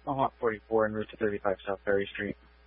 Mohawk 44 en route to 35 South Ferry Street.